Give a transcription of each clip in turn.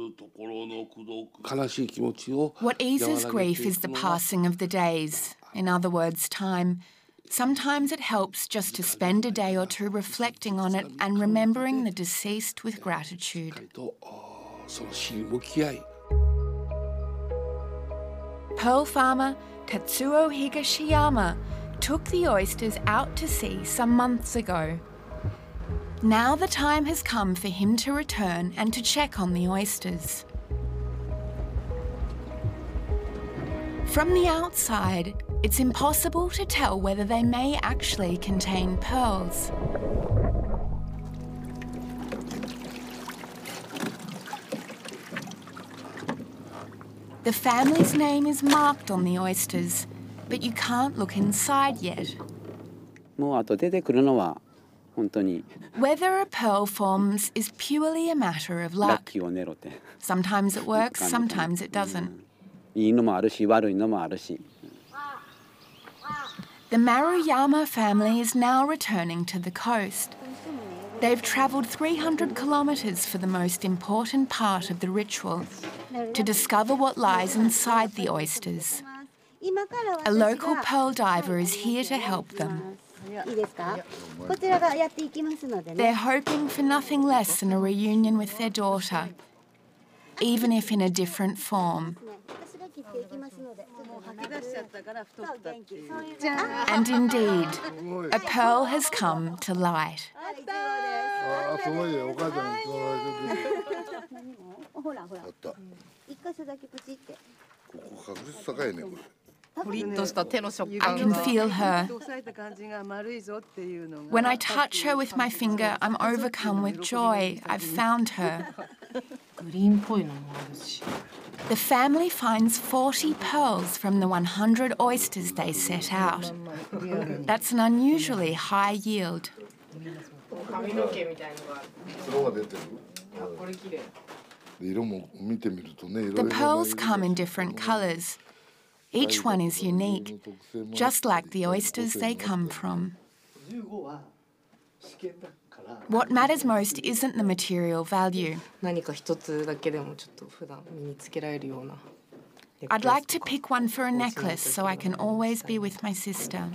What eases grief is the passing of the days, in other words, time. Sometimes it helps just to spend a day or two reflecting on it and remembering the deceased with gratitude. Pearl farmer Tetsuo Higashiyama took the oysters out to sea some months ago. Now the time has come for him to return and to check on the oysters. From the outside, it's impossible to tell whether they may actually contain pearls. The family's name is marked on the oysters, but you can't look inside yet. Whether a pearl forms is purely a matter of luck. Sometimes it works, sometimes it doesn't. The Maruyama family is now returning to the coast. They've travelled 300 kilometres for the most important part of the ritual, to discover what lies inside the oysters. A local pearl diver is here to help them. They're hoping for nothing less than a reunion with their daughter, even if in a different form. And indeed, a pearl has come to light. I can feel her. When I touch her with my finger, I'm overcome with joy. I've found her. The family finds 40 pearls from the 100 oysters they set out. That's an unusually high yield. The pearls come in different colours. Each one is unique, just like the oysters they come from. What matters most isn't the material value. I'd like to pick one for a necklace so I can always be with my sister.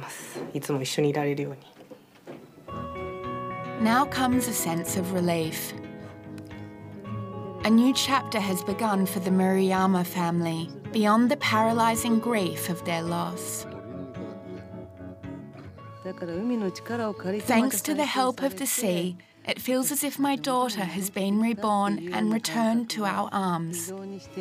Now comes a sense of relief. A new chapter has begun for the Maruyama family, beyond the paralysing grief of their loss. Thanks to the help of the sea, it feels as if my daughter has been reborn and returned to our arms.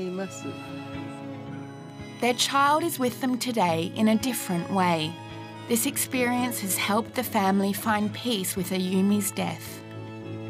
Their child is with them today in a different way. This experience has helped the family find peace with Ayumi's death.